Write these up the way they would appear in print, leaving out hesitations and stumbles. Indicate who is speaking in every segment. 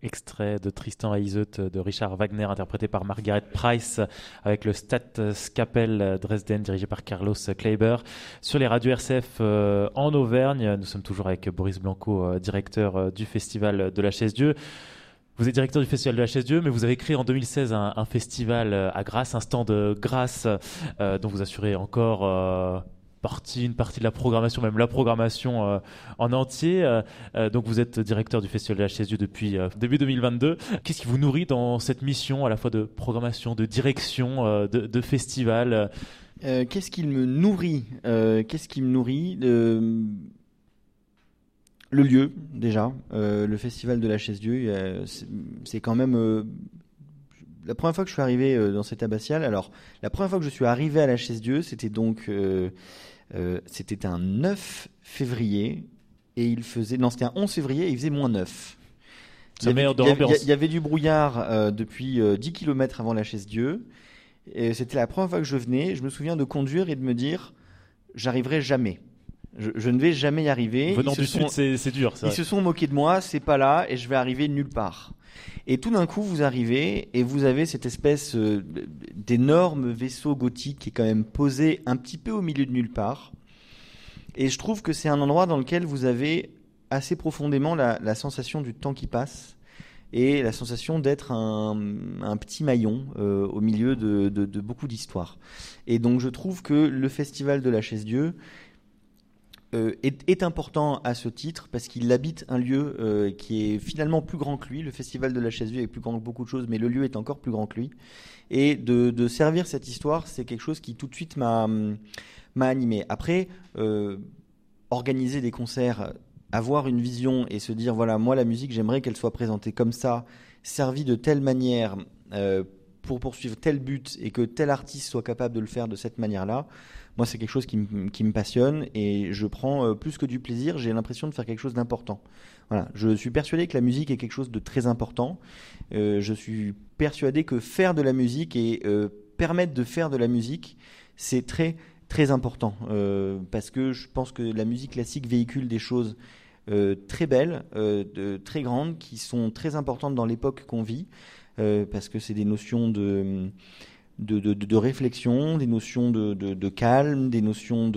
Speaker 1: Extrait de Tristan et Iseut de Richard Wagner, interprété par Margaret Price, avec le Staatskapelle Dresden, dirigé par Carlos Kleiber. Sur les radios RCF en Auvergne, nous sommes toujours avec Boris Blanco, directeur du Festival de la Chaise-Dieu. Vous êtes directeur du Festival de la Chaise-Dieu, mais vous avez créé en 2016 un festival à Grasse, un stand Grasse, dont vous assurez encore une partie de la programmation, même la programmation en entier. Donc vous êtes directeur du Festival de la Chaise-Dieu depuis début 2022. Qu'est-ce qui vous nourrit dans cette mission à la fois de programmation, de direction, de festival
Speaker 2: Qu'est-ce qui me nourrit Le lieu, déjà. Le Festival de la Chaise-Dieu, c'est quand même... la première fois que je suis arrivé dans cette abbatiale, alors, la première fois que je suis arrivé à la Chaise-Dieu, c'était donc... c'était un 9 février, et il faisait... Non, c'était un 11 février, et il faisait -9. Il y avait du brouillard depuis 10 km avant la Chaise-Dieu. Et c'était la première fois que je venais. Je me souviens de conduire et de me dire, j'arriverai jamais. Je ne vais jamais y arriver.
Speaker 1: Venant du sud, c'est dur.
Speaker 2: Ils se sont moqués de moi, c'est pas là, et je vais arriver nulle part. Et tout d'un coup, vous arrivez, et vous avez cette espèce d'énorme vaisseau gothique qui est quand même posé un petit peu au milieu de nulle part. Et je trouve que c'est un endroit dans lequel vous avez assez profondément la sensation du temps qui passe, et la sensation d'être un petit maillon au milieu de beaucoup d'histoires. Et donc je trouve que le Festival de la Chaise-Dieu est important à ce titre parce qu'il habite un lieu qui est finalement plus grand que lui. Le Festival de la Chaise-Dieu est plus grand que beaucoup de choses, mais le lieu est encore plus grand que lui. Et de servir cette histoire, c'est quelque chose qui tout de suite m'a animé. Après, organiser des concerts, avoir une vision et se dire, voilà, moi la musique, j'aimerais qu'elle soit présentée comme ça, servie de telle manière pour poursuivre tel but et que tel artiste soit capable de le faire de cette manière-là. Moi, c'est quelque chose qui me passionne et je prends plus que du plaisir. J'ai l'impression de faire quelque chose d'important. Voilà. Je suis persuadé que la musique est quelque chose de très important. Je suis persuadé que faire de la musique et permettre de faire de la musique, c'est très, très important. Parce que je pense que la musique classique véhicule des choses très belles, très grandes, qui sont très importantes dans l'époque qu'on vit. Parce que c'est des notions de réflexion, des notions de calme, des notions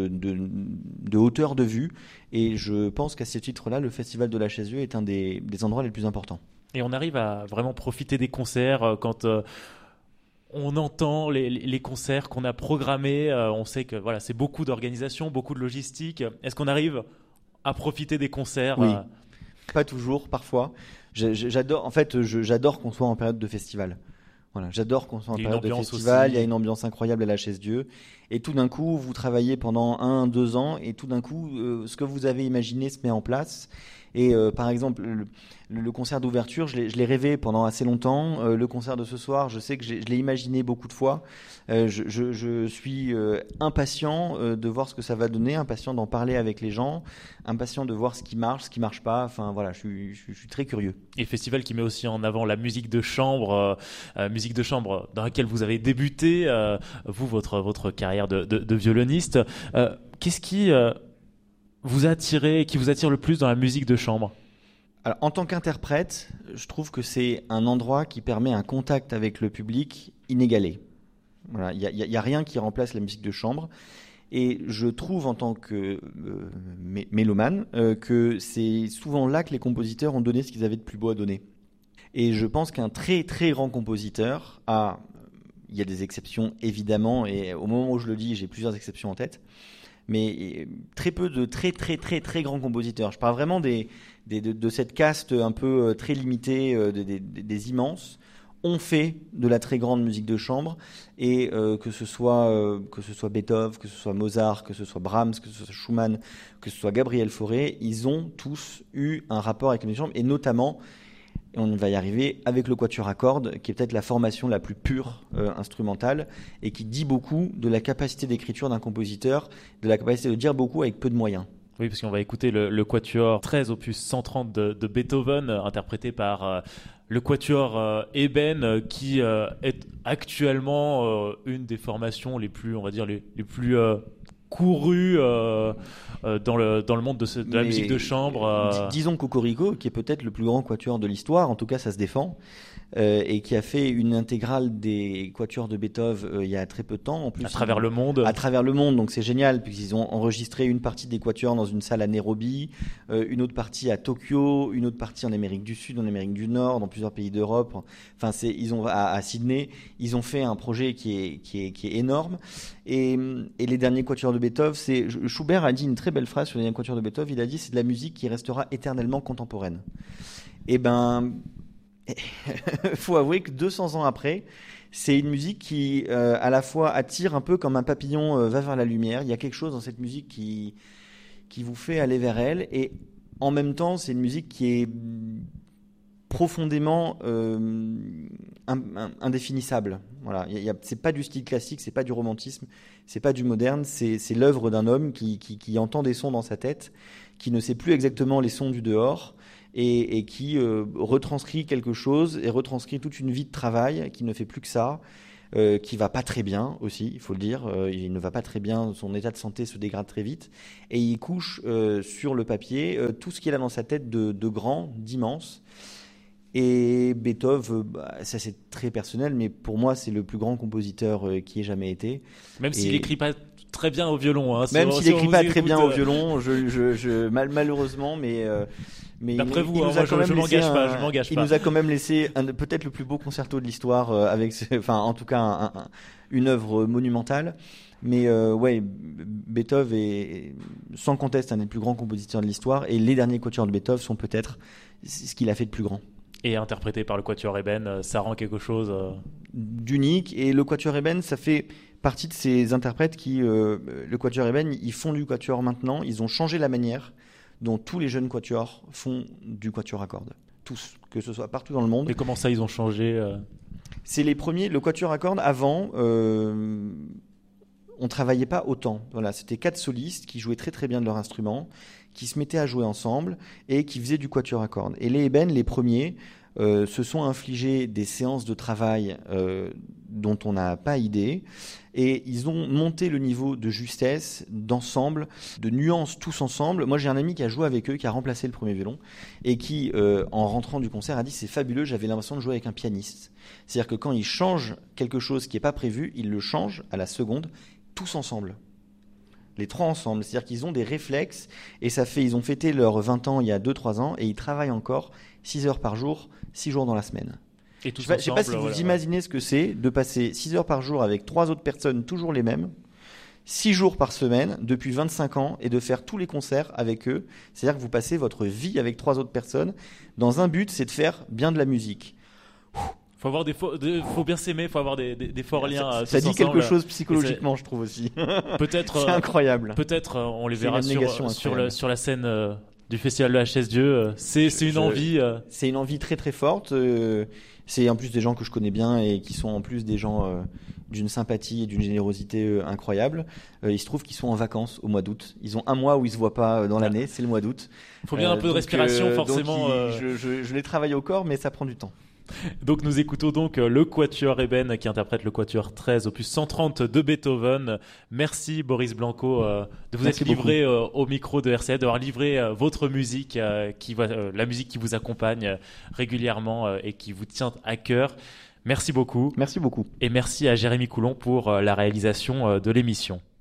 Speaker 2: de hauteur de vue. Et je pense qu'à ce titre-là, le Festival de la Chaise-Dieu est un des endroits les plus importants.
Speaker 1: Et on arrive à vraiment profiter des concerts quand on entend les concerts qu'on a programmés. On sait que voilà, c'est beaucoup d'organisation, beaucoup de logistique. Est-ce qu'on arrive à profiter des concerts?
Speaker 2: Oui, pas toujours, parfois. J'adore qu'on soit en période de festival. Voilà, j'adore qu'on soit en période de festival, il y a une ambiance incroyable à la Chaise-Dieu. Et tout d'un coup, vous travaillez pendant 1-2 ans et tout d'un coup, ce que vous avez imaginé se met en place. Et par exemple, le concert d'ouverture, je l'ai rêvé pendant assez longtemps. Le concert de ce soir, je sais que je l'ai imaginé beaucoup de fois. Je suis impatient de voir ce que ça va donner, impatient d'en parler avec les gens, impatient de voir ce qui marche pas. Enfin voilà, je suis très curieux.
Speaker 1: Et le festival qui met aussi en avant la musique de chambre dans laquelle vous avez débuté, vous, votre carrière de violoniste. Qu'est-ce qui vous attire le plus dans la musique de chambre?
Speaker 2: Alors, en tant qu'interprète, je trouve que c'est un endroit qui permet un contact avec le public inégalé. Voilà, il y a rien qui remplace la musique de chambre. Et je trouve, en tant que mélomane, que c'est souvent là que les compositeurs ont donné ce qu'ils avaient de plus beau à donner. Et je pense qu'un très très grand compositeur il y a des exceptions évidemment, et au moment où je le dis, j'ai plusieurs exceptions en tête, mais très peu de très très très très grands compositeurs. Je parle vraiment de cette caste un peu très limitée, des immenses, ont fait de la très grande musique de chambre, et que ce soit Beethoven, que ce soit Mozart, que ce soit Brahms, que ce soit Schumann, que ce soit Gabriel Fauré, ils ont tous eu un rapport avec la musique de chambre, et notamment, et on va y arriver, avec le quatuor à cordes, qui est peut-être la formation la plus pure instrumentale, et qui dit beaucoup de la capacité d'écriture d'un compositeur, de la capacité de dire beaucoup avec peu de moyens.
Speaker 1: Oui, parce qu'on va écouter le quatuor 13 opus 130 de Beethoven, interprété par le quatuor Eben, qui est actuellement une des formations les plus, on va dire, les plus couru dans le monde de la musique de chambre.
Speaker 2: Disons Cocorico, qui est peut-être le plus grand quatuor de l'histoire, en tout cas ça se défend, et qui a fait une intégrale des quatuors de Beethoven il y a très peu de temps. En plus,
Speaker 1: à travers le monde.
Speaker 2: À travers le monde, donc c'est génial, puisqu'ils ont enregistré une partie des quatuors dans une salle à Nairobi, une autre partie à Tokyo, une autre partie en Amérique du Sud, en Amérique du Nord, dans plusieurs pays d'Europe. Enfin, ils ont à Sydney, ils ont fait un projet qui est énorme. Et les derniers quatuors de Beethoven, Schubert a dit une très belle phrase sur les derniers quatuors de Beethoven. Il a dit, c'est de la musique qui restera éternellement contemporaine. Et faut avouer que 200 ans après, c'est une musique qui, à la fois, attire un peu comme un papillon va vers la lumière. Il y a quelque chose dans cette musique qui vous fait aller vers elle. Et en même temps, c'est une musique qui est profondément indéfinissable. Voilà. C'est pas du style classique, c'est pas du romantisme, c'est pas du moderne. C'est l'œuvre d'un homme qui entend des sons dans sa tête, qui ne sait plus exactement les sons du dehors. Et qui retranscrit quelque chose et retranscrit toute une vie de travail qui ne fait plus que ça, qui va pas très bien aussi, il faut le dire. Il ne va pas très bien, son état de santé se dégrade très vite. Et il couche sur le papier tout ce qu'il a dans sa tête de grand, d'immense. Et Beethoven, ça c'est très personnel, mais pour moi c'est le plus grand compositeur qui ait jamais été.
Speaker 1: Même s'il écrit pas très bien au violon. Hein,
Speaker 2: même s'il écrit pas très bien au violon, malheureusement, mais
Speaker 1: d'après vous, je m'engage pas.
Speaker 2: Il nous a quand même laissé peut-être le plus beau concerto de l'histoire, en tout cas une œuvre monumentale. Mais Beethoven est sans conteste un des plus grands compositeurs de l'histoire, et les derniers quatuors de Beethoven sont peut-être ce qu'il a fait de plus grand.
Speaker 1: Et interprété par le Quatuor Eben, ça rend quelque chose
Speaker 2: d'unique. Et le Quatuor Eben, ça fait partie de ces interprètes qui, le Quatuor Eben, ils font du quatuor maintenant. Ils ont changé la manière dont tous les jeunes quatuors font du quatuor à cordes. Tous, que ce soit partout dans le monde.
Speaker 1: Et comment ça, ils ont changé
Speaker 2: C'est les premiers. Le quatuor à cordes, avant, on travaillait pas autant. Voilà, c'était 4 solistes qui jouaient très très bien de leur instrument, qui se mettaient à jouer ensemble et qui faisaient du quatuor à cordes. Et les Eben, les premiers, se sont infligés des séances de travail dont on n'a pas idée, et ils ont monté le niveau de justesse, d'ensemble, de nuances tous ensemble. Moi j'ai un ami qui a joué avec eux, qui a remplacé le premier violon, et qui en rentrant du concert a dit c'est fabuleux, j'avais l'impression de jouer avec un pianiste. C'est-à-dire que quand ils changent quelque chose qui n'est pas prévu, ils le changent à la seconde, tous ensemble. Les 3 ensemble, c'est-à-dire qu'ils ont des réflexes, et ils ont fêté leurs 20 ans il y a 2-3 ans, et ils travaillent encore 6 heures par jour, 6 jours dans la semaine.
Speaker 1: Et je
Speaker 2: ne sais pas si vous imaginez ce que c'est de passer 6 heures par jour avec 3 autres personnes, toujours les mêmes, 6 jours par semaine, depuis 25 ans, et de faire tous les concerts avec eux. C'est-à-dire que vous passez votre vie avec 3 autres personnes, dans un but, c'est de faire bien de la musique.
Speaker 1: Faut bien s'aimer, faut avoir des forts liens.
Speaker 2: Ça dit quelque chose psychologiquement, je trouve aussi.
Speaker 1: Peut-être.
Speaker 2: C'est incroyable.
Speaker 1: Peut-être on les verra sur la scène du festival de HS Dieu. C'est une envie.
Speaker 2: C'est une envie très très forte. C'est en plus des gens que je connais bien et qui sont en plus des gens d'une sympathie et d'une générosité incroyable. Il se trouve qu'ils sont en vacances au mois d'août. Ils ont un mois où ils se voient pas dans l'année, c'est le mois d'août.
Speaker 1: Il faut bien un peu de respiration forcément.
Speaker 2: Je les travaille au corps, mais ça prend du temps.
Speaker 1: Donc nous écoutons donc le Quatuor Eben qui interprète le Quatuor 13 opus 130 de Beethoven. Merci Boris Blanco de vous être livré au micro de RCF, d'avoir livré votre musique, la musique qui vous accompagne régulièrement et qui vous tient à cœur. Merci beaucoup.
Speaker 2: Merci beaucoup.
Speaker 1: Et merci à Jérémy Coulon pour la réalisation de l'émission.